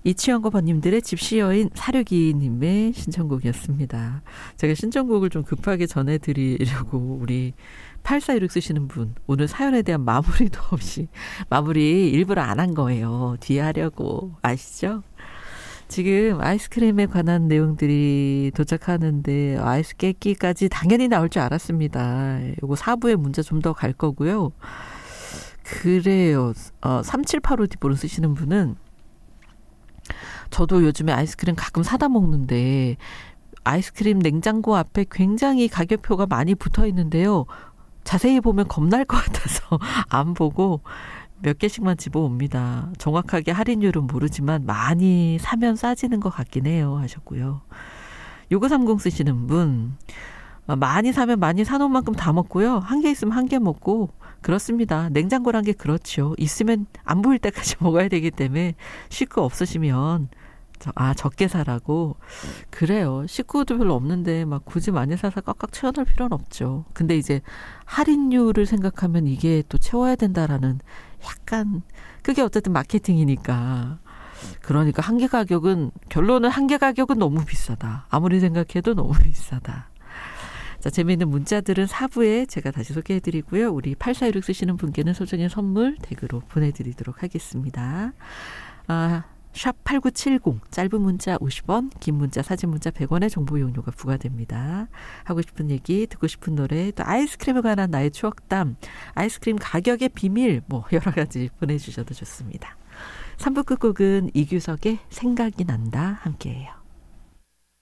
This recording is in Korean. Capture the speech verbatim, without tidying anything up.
이치현과 번님들의 집시여인 사륙이님의 신청곡이었습니다. 제가 신청곡을 좀 급하게 전해드리려고 우리 팔사일육 쓰시는 분 오늘 사연에 대한 마무리도 없이 마무리 일부러 안 한 거예요. 뒤에 하려고 아시죠? 지금 아이스크림에 관한 내용들이 도착하는데 아이스 깨끼까지 당연히 나올 줄 알았습니다. 요거 사 부의 문제 좀 더 갈 거고요. 그래요. 어, 삼칠팔오 디보로 쓰시는 분은 저도 요즘에 아이스크림 가끔 사다 먹는데 아이스크림 냉장고 앞에 굉장히 가격표가 많이 붙어 있는데요. 자세히 보면 겁날 것 같아서 안 보고 몇 개씩만 집어옵니다. 정확하게 할인율은 모르지만 많이 사면 싸지는 것 같긴 해요 하셨고요. 육오삼공 쓰시는 분 많이 사면 많이 사놓은 만큼 다 먹고요. 한 개 있으면 한 개 먹고 그렇습니다. 냉장고란 게 그렇죠. 있으면 안 보일 때까지 먹어야 되기 때문에 식구 없으시면 아 적게 사라고. 그래요. 식구도 별로 없는데 막 굳이 많이 사서 꽉꽉 채워놓을 필요는 없죠. 근데 이제 할인율을 생각하면 이게 또 채워야 된다라는 약간 그게 어쨌든 마케팅이니까. 그러니까 한 개 가격은 결론은 한 개 가격은 너무 비싸다. 아무리 생각해도 너무 비싸다. 자, 재미있는 문자들은 사 부에 제가 다시 소개해드리고요. 우리 팔사일육 쓰시는 분께는 소정의 선물 댁으로 보내드리도록 하겠습니다. 아, 샵 팔구칠공 짧은 문자 오십 원 긴 문자 사진 문자 백 원의 정보 이용료가 부과됩니다. 하고 싶은 얘기 듣고 싶은 노래 또 아이스크림에 관한 나의 추억담 아이스크림 가격의 비밀 뭐 여러 가지 보내주셔도 좋습니다. 삼 부 끝곡은 이규석의 생각이 난다 함께해요.